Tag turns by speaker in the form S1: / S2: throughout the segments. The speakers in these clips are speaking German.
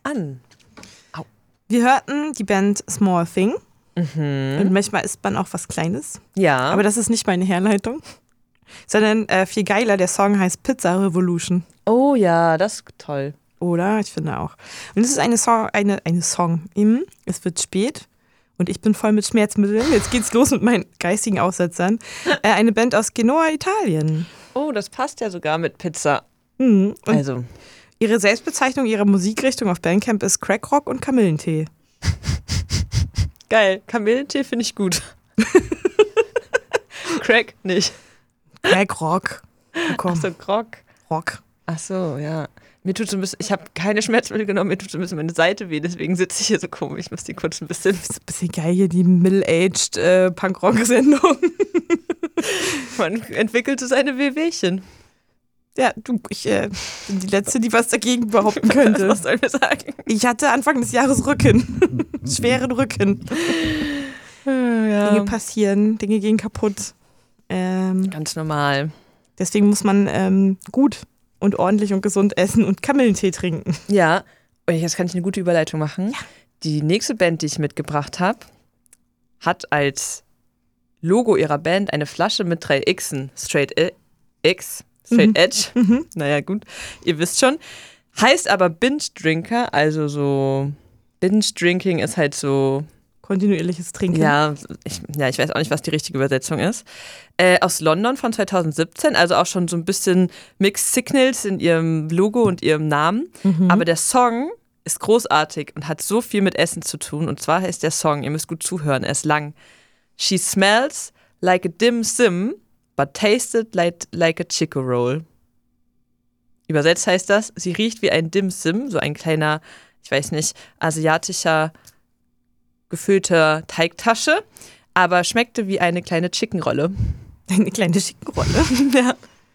S1: an. Au.
S2: Wir hörten die Band Small Thing. Und manchmal isst man auch was Kleines.
S1: Ja.
S2: Aber das ist nicht meine Herleitung. Sondern viel geiler, der Song heißt Pizza Revolution.
S1: Oh ja, das ist toll.
S2: Oder? Ich finde auch. Und es ist eine Song. Es wird spät und ich bin voll mit Schmerzmitteln. Jetzt geht's los mit meinen geistigen Aussetzern. Eine Band aus Genoa, Italien.
S1: Oh, das passt ja sogar mit Pizza.
S2: Und
S1: Also.
S2: ihre Selbstbezeichnung ihrer Musikrichtung auf Bandcamp ist Crackrock und Kamillentee.
S1: Geil. Kamillentee finde ich gut. Crack nicht.
S2: Crackrock.
S1: Ach so, Grog.
S2: Rock.
S1: Ach so, ja. Mir tut so ein bisschen, ich habe keine Schmerzmittel genommen, mir tut so ein bisschen meine Seite weh, deswegen sitze ich hier so komisch. Ich muss die kurz ein bisschen.
S2: Das ist ein bisschen geil hier, die Middle-Aged Punkrock-Sendung.
S1: Man entwickelte seine Wehwehchen.
S2: Ja, ich bin die Letzte, die was dagegen behaupten könnte.
S1: Was sollen wir sagen?
S2: Ich hatte Anfang des Jahres Rücken. Schweren Rücken.
S1: Ja.
S2: Dinge passieren, Dinge gehen kaputt.
S1: Ganz normal.
S2: Deswegen muss man gut und ordentlich und gesund essen und Kamillentee trinken.
S1: Ja, und jetzt kann ich eine gute Überleitung machen.
S2: Ja.
S1: Die nächste Band, die ich mitgebracht habe, hat als Logo ihrer Band eine Flasche mit 3 Xen. Straight Edge. Naja, gut, ihr wisst schon. Heißt aber Binge Drinker, also so Binge Drinking ist halt so
S2: kontinuierliches Trinken.
S1: Ja, ich weiß auch nicht, was die richtige Übersetzung ist. Aus London von 2017, also auch schon so ein bisschen Mixed Signals in ihrem Logo und ihrem Namen. Aber der Song ist großartig und hat so viel mit Essen zu tun. Und zwar heißt der Song, ihr müsst gut zuhören, er ist lang. She smells like a dim sim, but tasted like a Chico Roll. Übersetzt heißt das, sie riecht wie ein Dim Sim, so ein kleiner, ich weiß nicht, asiatischer gefüllter Teigtasche, aber schmeckte wie eine kleine Chickenrolle.
S2: Eine kleine Chickenrolle?
S1: Ja.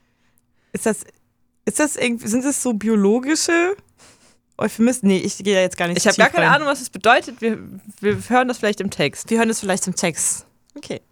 S2: Sind das so biologische Euphemismen? Nee, ich gehe ja jetzt gar nicht
S1: Ich habe gar keine Ahnung, was es bedeutet. Wir hören das vielleicht im Text.
S2: Wir hören das vielleicht im Text. Okay.